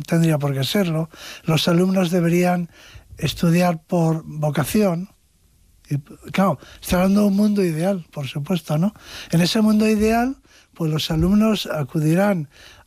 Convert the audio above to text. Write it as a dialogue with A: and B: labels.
A: tendría por qué serlo. Los alumnos deberían estudiar por vocación. Y, claro, está hablando de un mundo ideal, por supuesto, ¿no? En ese mundo ideal, pues los alumnos acudirán